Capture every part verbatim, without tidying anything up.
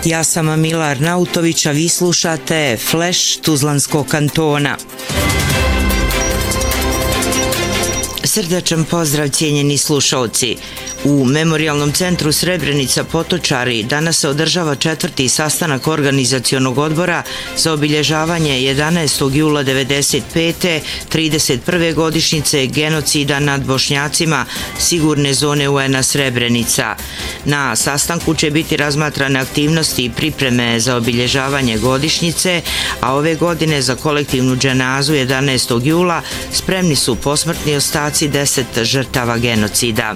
Ja sam Mila Arnautović, a vi slušate Flash Tuzlanskog kantona. Srdačan pozdrav, cijenjeni slušalci. U Memorijalnom centru Srebrenica Potočari danas se održava četvrti sastanak organizacionog odbora za obilježavanje jedanaestog jula devedeset pete. trideset prve godišnjice genocida nad Bošnjacima sigurne zone U N A Srebrenica. Na sastanku će biti razmatrane aktivnosti i pripreme za obilježavanje godišnjice, a ove godine za kolektivnu dženazu jedanaestog jula spremni su posmrtni ostaci deset žrtava genocida.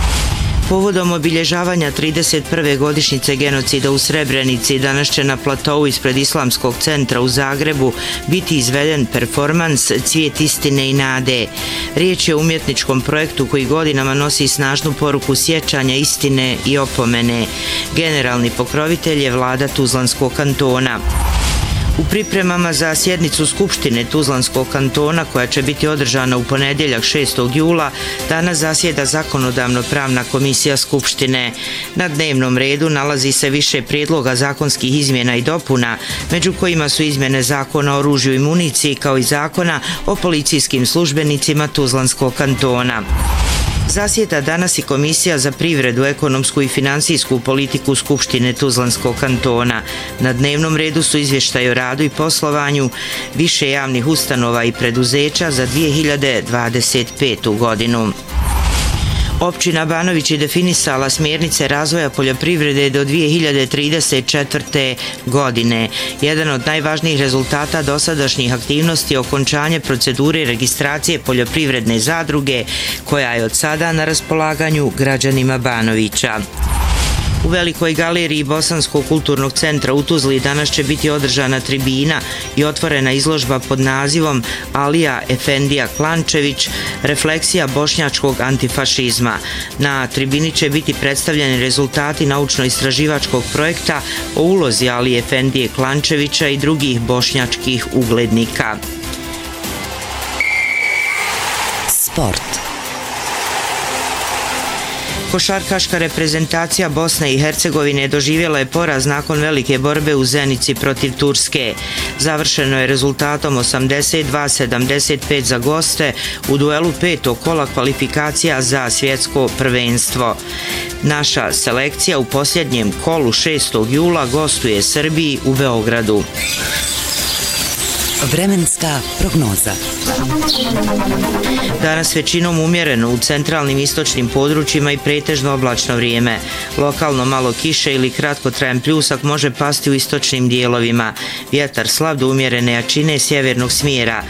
Povodom obilježavanja trideset prve godišnjice genocida u Srebrenici danas će na platovu ispred Islamskog centra u Zagrebu biti izveden performans Cvijet istine i nade. Riječ je o umjetničkom projektu koji godinama nosi snažnu poruku sjećanja, istine i opomene. Generalni pokrovitelj je vlada Tuzlanskog kantona. U pripremama za sjednicu Skupštine Tuzlanskog kantona, koja će biti održana u ponedjeljak šestog jula, danas zasjeda Zakonodavno-pravna komisija Skupštine. Na dnevnom redu nalazi se više prijedloga zakonskih izmjena i dopuna, među kojima su izmjene Zakona o oružju i municiji kao i Zakona o policijskim službenicima Tuzlanskog kantona. Zasjeda danas i Komisija za privredu, ekonomsku i financijsku politiku Skupštine Tuzlanskog kantona. Na dnevnom redu su izvještaj o radu i poslovanju više javnih ustanova i preduzeća za dvije hiljade dvadeset petu. godinu. Općina Banović je definisala smjernice razvoja poljoprivrede do dvije hiljade trideset četvrte. godine. Jedan od najvažnijih rezultata dosadašnjih aktivnosti je okončanje procedure registracije poljoprivredne zadruge, koja je od sada na raspolaganju građanima Banovića. U Velikoj galeriji Bosanskog kulturnog centra u Tuzli danas će biti održana tribina i otvorena izložba pod nazivom Alija Efendija Klančević, refleksija bošnjačkog antifašizma. Na tribini će biti predstavljeni rezultati naučno-istraživačkog projekta o ulozi Alije Efendije Klančevića i drugih bošnjačkih uglednika. Sport. Košarkaška reprezentacija Bosne i Hercegovine doživjela je poraz nakon velike borbe u Zenici protiv Turske. Završeno je rezultatom osamdeset dva sedamdeset pet za goste u duelu petog kola kvalifikacija za svjetsko prvenstvo. Naša selekcija u posljednjem kolu šestog jula gostuje Srbiji u Beogradu. Vremenska prognoza. Danas većinom umjereno u centralnim istočnim područjima i pretežno oblačno vrijeme. Lokalno malo kiše ili kratkotrajan pljusak može pasti u istočnim dijelovima. Vjetar slab do umjerene jačine sjevernog smjera.